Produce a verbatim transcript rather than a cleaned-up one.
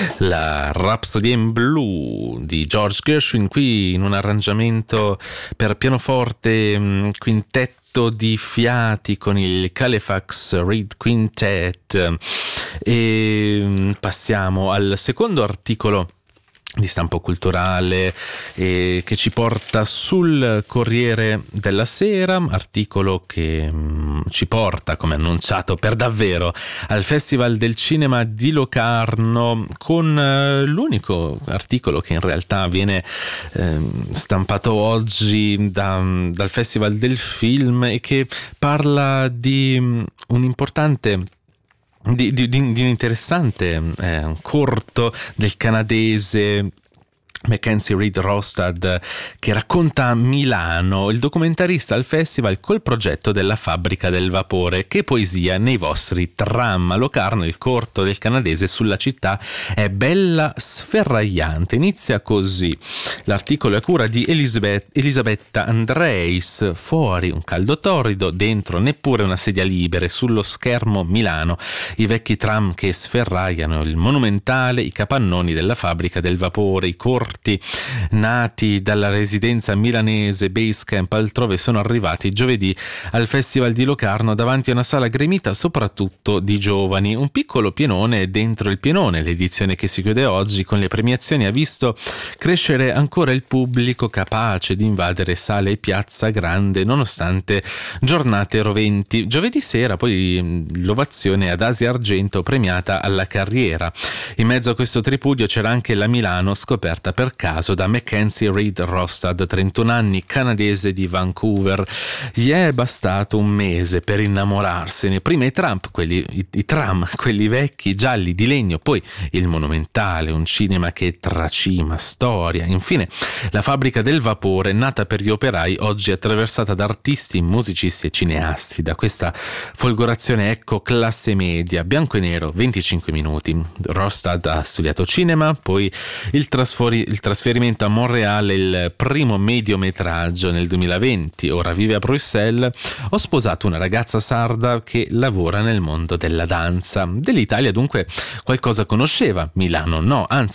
La Rhapsody in Blue di George Gershwin, qui in un arrangiamento per pianoforte, quintetto di fiati con il Calefax Reed Quintet. E passiamo al secondo articolo di stampo culturale eh, che ci porta sul Corriere della Sera, articolo che mh, ci porta, come annunciato per davvero, al Festival del Cinema di Locarno, con eh, l'unico articolo che in realtà viene eh, stampato oggi da, dal Festival del Film e che parla di mh, un importante Di, di, di un interessante eh, corto del canadese Mackenzie Reid Rostad, che racconta Milano. Il documentarista al festival col progetto della fabbrica del vapore. Che poesia nei vostri tram. A Locarno il corto del canadese sulla città è bella sferragliante. Inizia così. L'articolo è a cura di Elisabeth, Elisabetta Andreis. Fuori un caldo torrido, dentro neppure una sedia libera, sullo schermo Milano, i vecchi tram che sferragliano il monumentale, i capannoni della fabbrica del vapore, i corti nati dalla residenza milanese Basecamp altrove sono arrivati giovedì al Festival di Locarno davanti a una sala gremita soprattutto di giovani. Un piccolo pienone dentro il pienone. L'edizione che si chiude oggi con le premiazioni ha visto crescere ancora il pubblico capace di invadere sale e piazza Grande nonostante giornate roventi. Giovedì sera poi l'ovazione ad Asia Argento premiata alla carriera. In mezzo a questo tripudio c'era anche la Milano scoperta per caso da Mackenzie Reid Rostad, trentuno anni, canadese di Vancouver. Gli è bastato un mese per innamorarsene. Prima i tram, quelli, i, i tram, quelli vecchi, gialli, di legno, poi il monumentale, un cinema che tracima storia. Infine la fabbrica del vapore, nata per gli operai, oggi attraversata da artisti, musicisti e cineasti. Da questa folgorazione ecco classe media, bianco e nero, venticinque minuti. Rostad ha studiato cinema, poi il trasfori il trasferimento a Montreal, il primo mediometraggio nel duemilaventi, ora vive a Bruxelles. Ho sposato una ragazza sarda che lavora nel mondo della danza. Dell'Italia dunque qualcosa conosceva, Milano no, anzi